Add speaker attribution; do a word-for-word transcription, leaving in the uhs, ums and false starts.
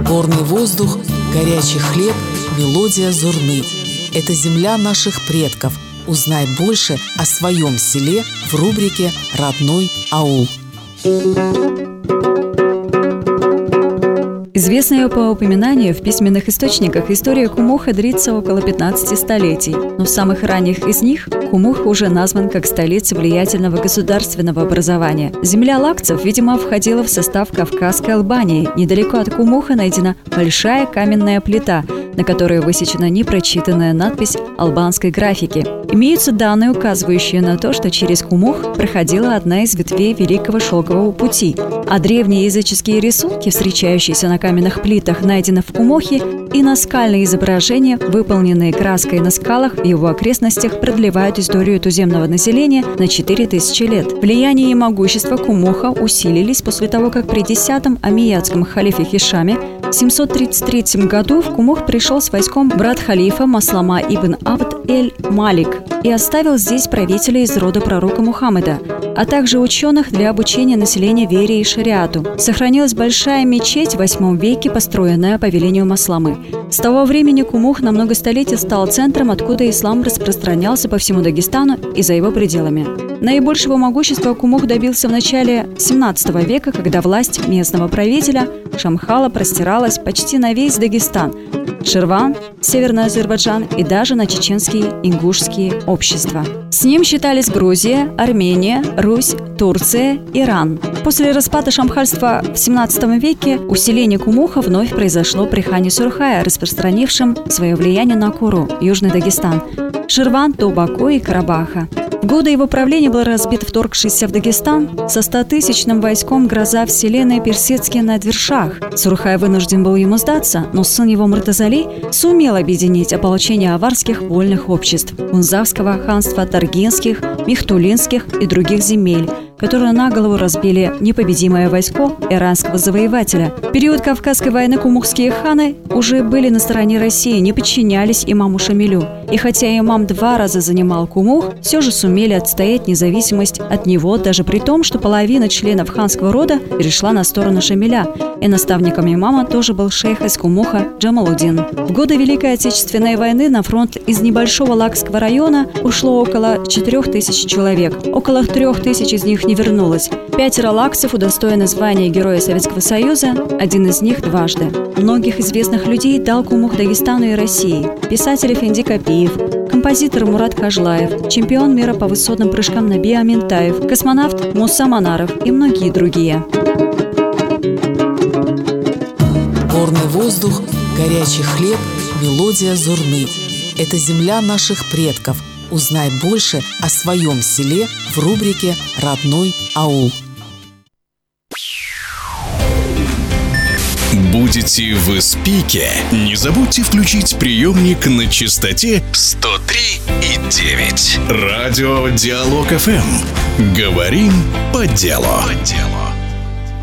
Speaker 1: Горный воздух, горячий хлеб, мелодия зурны. Это земля наших предков. Узнай больше о своем селе в рубрике «Родной аул».
Speaker 2: Известная по упоминанию в письменных источниках история Кумуха длится около пятнадцати столетий, но в самых ранних из них Кумух уже назван как столица влиятельного государственного образования. Земля лакцев, видимо, входила в состав Кавказской Албании. Недалеко от Кумуха найдена большая каменная плита, на которой высечена непрочитанная надпись албанской графики. Имеются данные, указывающие на то, что через Кумух проходила одна из ветвей Великого Шелкового пути, а древние языческие рисунки, встречающиеся на каменных плитах, найдены в Кумухе, и наскальные изображения, выполненные краской на скалах в его окрестностях, продлевают историю туземного населения на четыре тысячи лет. Влияние и могущество Кумуха усилились после того, как при десятом омейядском халифе Хишаме в семьсот тридцать третьем году в Кумух пришел с войском брат халифа Маслама ибн Абд-эль-Малик и оставил здесь правителя из рода пророка Мухаммеда, а также ученых для обучения населения вере и шариату. Сохранилась большая мечеть в восьмом веке, построенная по велению Масламы. С того времени Кумух на много столетий стал центром, откуда ислам распространялся по всему Дагестану и за его пределами. Наибольшего могущества Кумух добился в начале семнадцатого века, когда власть местного правителя Шамхала простиралась почти на весь Дагестан, Ширван, Северный Азербайджан и даже на чеченские ингушские общества. С ним считались Грузия, Армения, Русь, Турция, Иран. После распада шамхальства в семнадцатом веке усиление Кумуха вновь произошло при хане Сурхая, распространившем свое влияние на Куру, Южный Дагестан, Ширван до Баку и Карабаха. В годы его правления был разбит вторгшийся в Дагестан со стотысячным войском гроза вселенной Персидский Надвершах. Сурхай вынужден был ему сдаться, но сын его Муртазали сумел объединить ополчение аварских вольных обществ, Гунзавского ханства, Таргинских, Михтулинских и других земель, которые на голову разбили непобедимое войско иранского завоевателя. В период Кавказской войны кумухские ханы уже были на стороне России, не подчинялись имаму Шамилю. И хотя имам два раза занимал Кумух, все же сумели отстоять независимость от него, даже при том, что половина членов ханского рода перешла на сторону Шамиля. И наставником имама тоже был шейх из Кумуха Джамалудин. В годы Великой Отечественной войны на фронт из небольшого Лакского района ушло около четырех тысяч человек. Около трех тысяч из них не вернулось. Пятеро лакцев удостоены звания Героя Советского Союза, один из них дважды. Многих известных людей дал Кумух Дагестану и России. Писатель Эфенди Капиев, композитор Мурат Кажлаев, чемпион мира по высотным прыжкам Наби Аминтаев, космонавт Муса Манаров и многие другие.
Speaker 1: Горный воздух, горячий хлеб, мелодия зурны. Это земля наших предков. Узнай больше о своем селе в рубрике «Родной аул».
Speaker 3: Будете в Испике? Не забудьте включить приемник на частоте сто три и девять. Радио Диалог эф эм. Говорим по делу. По делу.